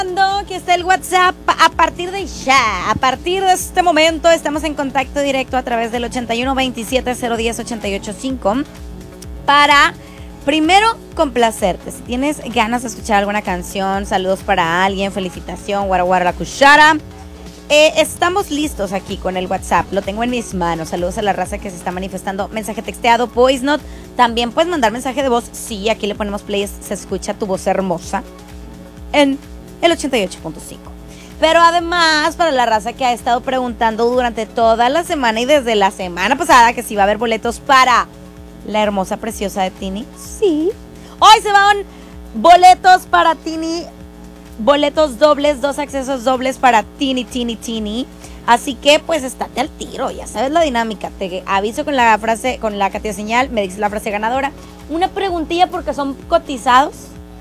Aquí está el WhatsApp. A partir de ya, a partir de este momento, estamos en contacto directo a través del 81 27 010 885 para primero complacerte. Si tienes ganas de escuchar alguna canción, saludos para alguien, felicitación, guara la cuchara. Estamos listos aquí con el WhatsApp, lo tengo en mis manos. Saludos a la raza que se está manifestando. Mensaje texteado, voice note. También puedes mandar mensaje de voz. Sí, aquí le ponemos play, se escucha tu voz hermosa en el 88.5. Pero además, para la raza que ha estado preguntando durante toda la semana y desde la semana pasada que si va a haber boletos para la hermosa, preciosa de Tini. Sí. Hoy se van boletos para Tini. Boletos dobles, 2 accesos dobles para Tini. Así que pues estate al tiro, ya sabes la dinámica. Te aviso con la frase, con la Katia señal, me dices la frase ganadora. Una preguntilla porque son cotizados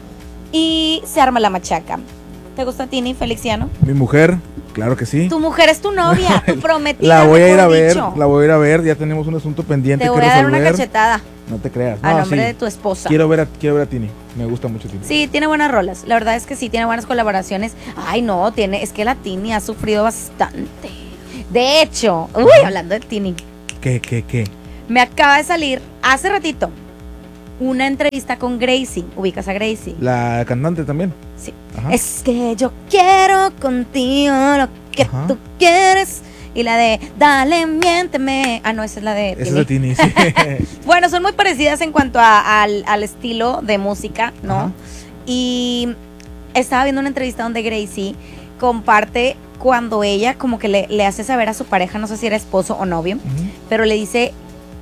y se arma la machaca. ¿Te gusta Tini, Feliciano? Mi mujer, claro que sí. Tu mujer es tu novia, tu prometida. La voy a ir a ver, ya tenemos un asunto pendiente que resolver. Te voy a dar una cachetada. No te creas. A nombre de tu esposa. Quiero ver a Tini. Me gusta mucho Tini. Sí, tiene buenas rolas. La verdad es que sí, tiene buenas colaboraciones. Ay, no, es que la Tini ha sufrido bastante. De hecho, hablando de Tini. ¿Qué? Me acaba de salir hace ratito una entrevista con Gracie. ¿Ubicas a Gracie? La cantante también. Sí. Ajá. Es que yo quiero contigo lo que tú quieres. Y la de dale, miénteme. Ah, no, esa es la de Tini. Esa es de Tini, sí. Bueno, son muy parecidas en cuanto al estilo de música, ¿no? Ajá. Y estaba viendo una entrevista donde Gracie comparte cuando ella como que le hace saber a su pareja, no sé si era esposo o novio, pero le dice,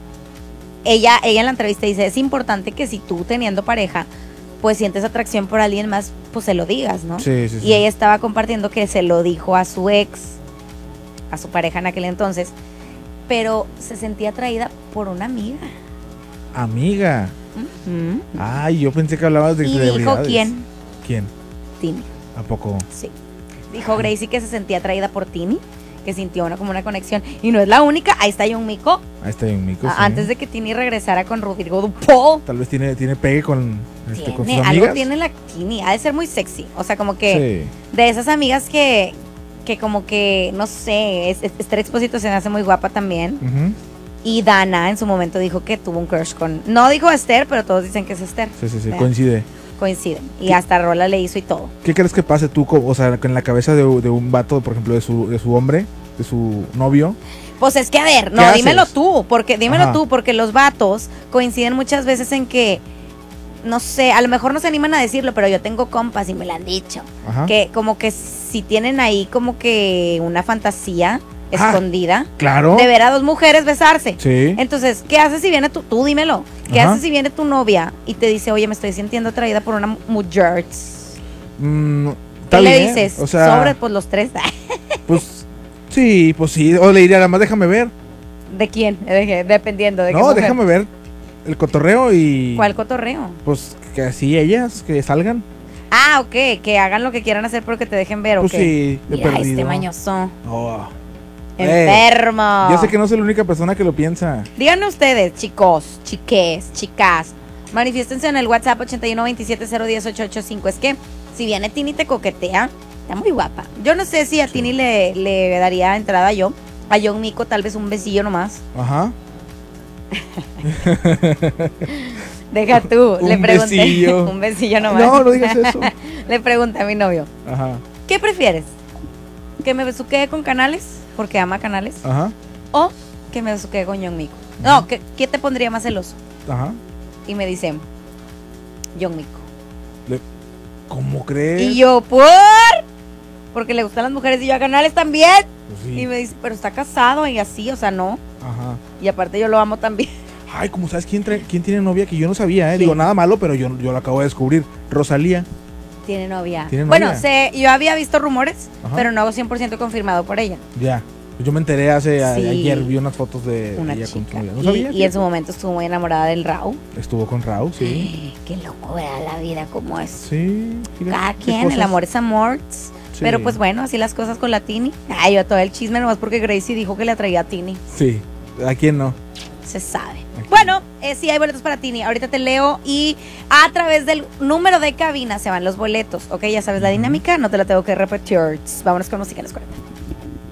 ella en la entrevista dice, es importante que si tú teniendo pareja, pues sientes atracción por alguien más, pues se lo digas, ¿no? Sí. Y ella estaba compartiendo que se lo dijo a su ex, a su pareja en aquel entonces, pero se sentía atraída por una amiga. ¿Amiga? Ay, yo pensé que hablabas de celebridades. ¿Y dijo quién? ¿Quién? Tini. ¿A poco? Sí. Dijo Gracie que se sentía atraída por Tini, que sintió como una conexión. Y no es la única, ahí está John Mico. Sí. Antes de que Tini regresara con Rodrigo Dupont. Tal vez tiene pegue con sus amigas. Algo tiene la Tini, ha de ser muy sexy. O sea, como que de esas amigas que como que, no sé, Esther Expósito se me hace muy guapa también. Y Dana en su momento dijo que tuvo un crush con... No dijo Esther, pero todos dicen que es Esther. Sí, coinciden. Y hasta Rola le hizo y todo. ¿Qué crees que pase tú, o sea, en la cabeza de un vato, por ejemplo, de su hombre, de su novio? Pues es que, a ver, no, dímelo tú, porque los vatos coinciden muchas veces en que, no sé, a lo mejor no se animan a decirlo, pero yo tengo compas y me lo han dicho. Que como que si tienen ahí como que una fantasía escondida, claro, de ver a dos mujeres besarse. Sí. Entonces, ¿qué haces si viene tú dímelo? ¿Qué haces si viene tu novia y te dice, oye, me estoy sintiendo atraída por una mujer? ¿Qué le dices? O sea, sobre pues los tres. Pues sí. O le diría, nada más déjame ver. ¿De quién? Dependiendo de qué No, mujer. déjame ver el cotorreo y... ¿Cuál cotorreo? Pues que así ellas, que salgan. Ah, ok, que hagan lo que quieran hacer pero que te dejen ver, pues ok. Sí, de Mira, perdido. este mañoso. Enfermo. Yo sé que no soy la única persona que lo piensa. Díganme ustedes, chicos, chiques, chicas, manifiéstense en el WhatsApp 8127010885. Es que si viene Tini te coquetea, está muy guapa. Yo no sé si a Tini le daría entrada yo. A John Mico tal vez un besillo nomás. Ajá. Deja tú, le pregunté. Besillo. Un besillo nomás. No digas eso. Le pregunté a mi novio. Ajá. ¿Qué prefieres? ¿Que me besuquee con Canales? Porque ama Canales. Ajá. O que me besuquee con John Mico. No, ¿qué te pondría más celoso? Ajá. Y me dice, John Mico. ¿Cómo crees? Y yo, porque le gustan las mujeres y yo a Canales también. Pues sí. Y me dice, pero está casado y así, o sea, no. Ajá. Y aparte yo lo amo también. Ay, como sabes quién tiene novia que yo no sabía, Digo, nada malo, pero yo lo acabo de descubrir. Rosalía. Tiene novia. ¿Tiene bueno, novia? Yo había visto rumores, Ajá, pero no 100% confirmado por ella. Ya. Yo me enteré ayer, vi unas fotos de una ella chica. con su novia. ¿No sabía? Y en su momento estuvo muy enamorada del Raúl. Estuvo con Raúl, sí. Qué loco era la vida como es. Sí. Cada quien, el amor es amor. Sí. Pero pues bueno, así las cosas con la Tini. Ay, yo todo el chisme nomás porque Gracie dijo que le atraía a Tini. Sí, ¿a quién no? Se sabe. Bueno, sí hay boletos para Tini. Ahorita te leo y a través del número de cabina se van los boletos. Ok, ya sabes la dinámica, no te la tengo que repetir. Vámonos con música en los 40.